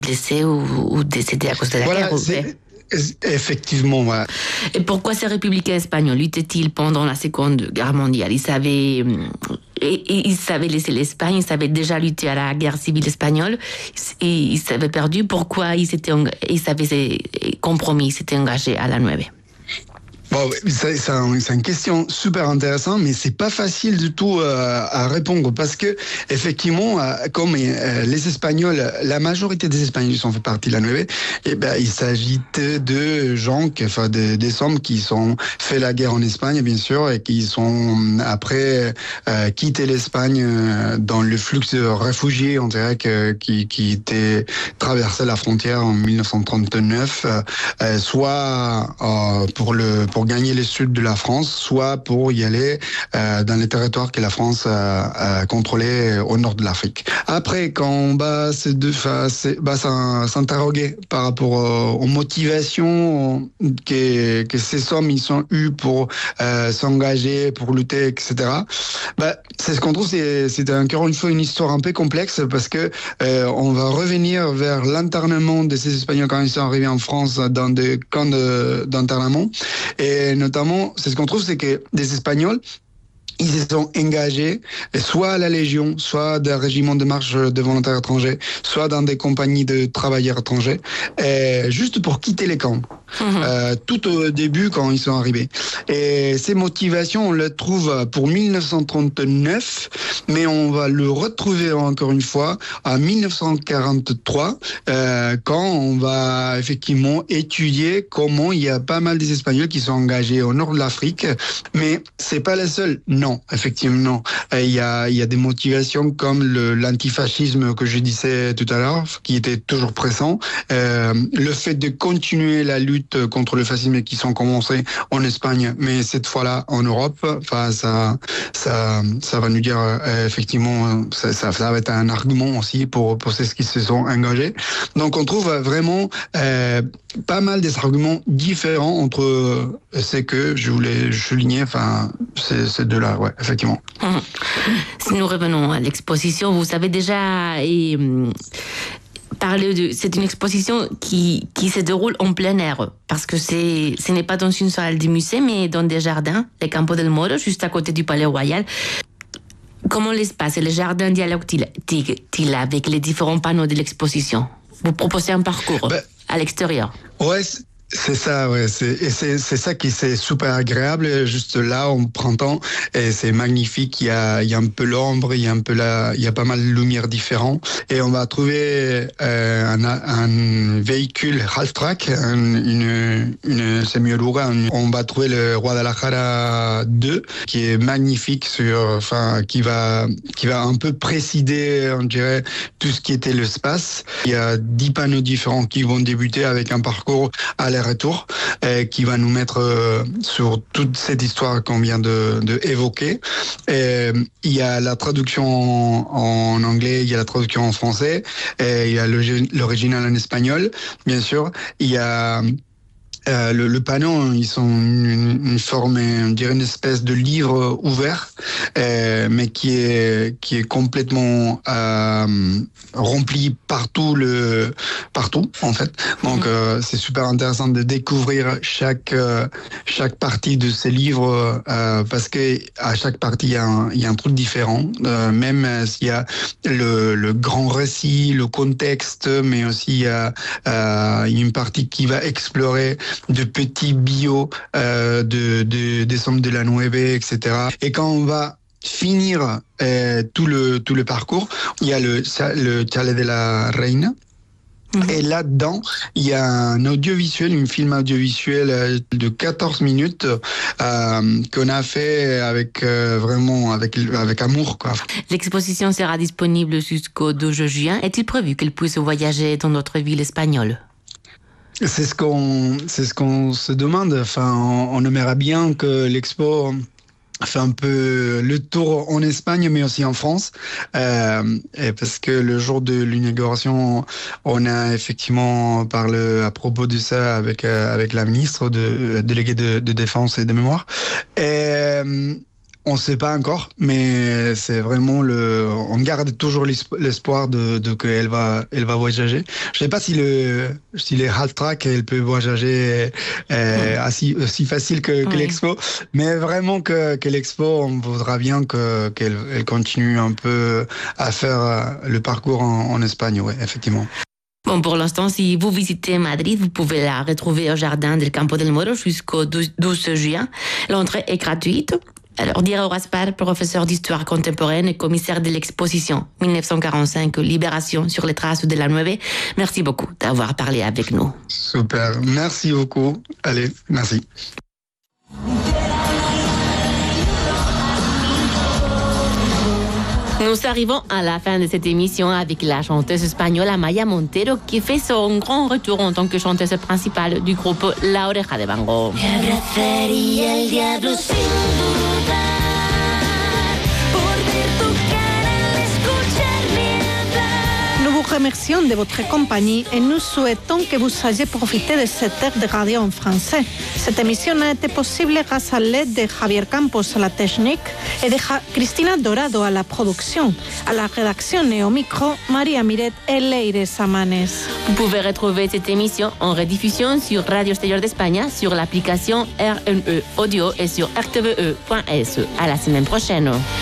blessés ou décédés à cause de la guerre. Effectivement, ouais. Et pourquoi ces républicains espagnols luttaient-ils pendant la Seconde Guerre mondiale? Ils savaient laisser l'Espagne, ils savaient déjà lutter à la guerre civile espagnole, et ils s'avaient perdu. Pourquoi ils s'avaient compromis, ils s'étaient engagés à la Nueve? Bon, c'est une question super intéressante, mais c'est pas facile du tout à répondre parce que effectivement, comme les Espagnols, la majorité des Espagnols sont fait partie de la Nueve, et ben il s'agit de gens, des hommes qui sont fait la guerre en Espagne, bien sûr, et qui sont après quitté l'Espagne dans le flux de réfugiés, on dirait qui était traversé la frontière en 1939, soit pour gagner le sud de la France, soit pour y aller dans les territoires que la France contrôlait au nord de l'Afrique. Après, quand on va s'interroger par rapport aux motivations que ces hommes ils ont eu pour s'engager, pour lutter, etc. C'est ce qu'on trouve, c'est encore une fois une histoire un peu complexe parce que on va revenir vers l'internement de ces Espagnols quand ils sont arrivés en France dans des camps d'internement. Et notamment, c'est ce qu'on trouve, c'est que des Espagnols, ils se sont engagés soit à la Légion, soit dans un régiment de marche de volontaires étrangers, soit dans des compagnies de travailleurs étrangers, juste pour quitter les camps. Tout au début quand ils sont arrivés. Et ces motivations, on les trouve pour 1939, mais on va le retrouver encore une fois en 1943, quand on va effectivement étudier comment il y a pas mal des Espagnols qui sont engagés au nord de l'Afrique, mais c'est pas les seuls. Non, effectivement, il y a des motivations comme l'antifascisme que je disais tout à l'heure, qui était toujours présent, le fait de continuer la lutte contre le fascisme qui sont commencés en Espagne, mais cette fois-là en Europe. Enfin, ça va nous dire effectivement, ça va être un argument aussi pour ceux qui se sont engagés. Donc, on trouve vraiment pas mal des arguments différents entre ce que je voulais souligner. Enfin, ces deux-là, ouais, effectivement. Si nous revenons à l'exposition, vous savez déjà c'est une exposition qui se déroule en plein air, parce que ce n'est pas dans une salle du musée, mais dans des jardins, les Campo del Moro, juste à côté du Palais Royal. Comment l'espace et le jardin dialoguent-ils avec les différents panneaux de l'exposition? Vous proposez un parcours à l'extérieur. Ouais, c'est ça, ouais. C'est ça qui c'est super agréable. Juste là, en printemps, et c'est magnifique. Il y a un peu l'ombre, il y a pas mal de lumière différentes. Et on va trouver un véhicule half-track, une semi-oruga. On va trouver le Guadalajara 2, qui est magnifique qui va un peu présider, on dirait, tout ce qui était l'espace. Il y a 10 panneaux différents qui vont débuter avec un parcours aller-retour qui va nous mettre sur toute cette histoire qu'on vient de évoquer. Il y a la traduction en anglais, il y a la traduction en français, il y a l'original en espagnol, bien sûr. Il y a le panneau, ils sont une forme, on dirait une espèce de livre ouvert, mais qui est complètement rempli partout en fait. Donc c'est super intéressant de découvrir chaque partie de ces livres parce que à chaque partie il y a un truc différent. Même s'il y a le grand récit, le contexte, mais aussi il y a une partie qui va explorer de petits bios des hommes de la Nueve, etc. Et quand on va finir tout le parcours, il y a le Chalet de la Reina. Et là-dedans, il y a un film audiovisuel de 14 minutes qu'on a fait avec vraiment avec amour, quoi. L'exposition sera disponible jusqu'au 12 juin. Est-il prévu qu'elle puisse voyager dans notre ville espagnole? C'est ce qu'on se demande. Enfin, on aimerait bien que l'expo fait un peu le tour en Espagne, mais aussi en France, et parce que le jour de l'inauguration, on a effectivement parlé à propos de ça avec la ministre déléguée de défense et de mémoire. Et On ne sait pas encore, mais c'est vraiment on garde toujours l'espoir de qu'elle va voyager. Je sais pas si les half track elle peut voyager aussi facile que l'Expo, mais vraiment que l'Expo, on voudra bien qu'elle continue un peu à faire le parcours en Espagne, ouais, effectivement. Bon, pour l'instant, si vous visitez Madrid, vous pouvez la retrouver au jardin del Campo del Moro jusqu'au 12 juin. L'entrée est gratuite. Alors, Diego Gaspar, professeur d'histoire contemporaine et commissaire de l'exposition 1945 Libération sur les traces de la 9, merci beaucoup d'avoir parlé avec nous. Super, merci beaucoup. Allez, merci. Nous arrivons à la fin de cette émission avec la chanteuse espagnole Amaya Montero qui fait son grand retour en tant que chanteuse principale du groupe La Oreja de Van Gogh. Nous vous remercions de votre compagnie et nous souhaitons que vous ayez profité de cette heure de radio en français. Cette émission a été possible grâce à l'aide de Javier Campos à la technique et de Cristina Dorado à la production. À la rédaction et au micro, Maria Miret et Leire Samanes. Vous pouvez retrouver cette émission en rediffusion sur Radio Exterior d'Espagne, sur l'application RNE Audio et sur rtve.es. À la semaine prochaine.